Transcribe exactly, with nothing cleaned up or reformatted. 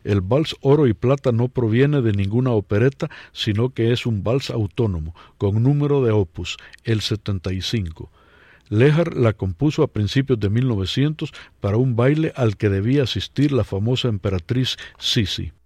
El vals Oro y Plata no proviene de ninguna opereta, sino que es un vals autónomo, con número de opus, el setenta y cinco. Lejar la compuso a principios de mil novecientos para un baile al que debía asistir la famosa emperatriz Sisi.